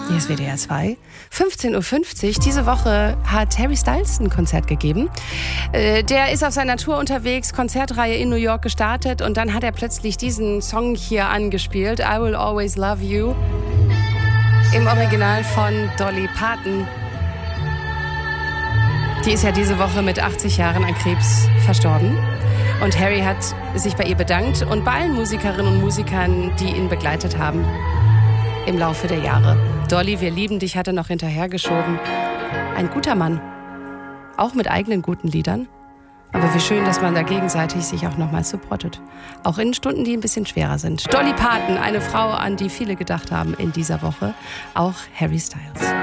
Hier ist WDR 2. 15.50 Uhr. Diese Woche hat Harry Styles ein Konzert gegeben. Der ist auf seiner Tour unterwegs, Konzertreihe in New York gestartet und dann hat er plötzlich diesen Song hier angespielt, I Will Always Love You, im Original von Dolly Parton. Die ist ja diese Woche mit 80 Jahren an Krebs verstorben. Und Harry hat sich bei ihr bedankt und bei allen Musikerinnen und Musikern, die ihn begleitet haben im Laufe der Jahre. Dolly, wir lieben dich, hat er noch hinterhergeschoben. Ein guter Mann. Auch mit eigenen guten Liedern. Aber wie schön, dass man da gegenseitig sich auch nochmal supportet. Auch in Stunden, die ein bisschen schwerer sind. Dolly Parton, eine Frau, an die viele gedacht haben in dieser Woche. Auch Harry Styles.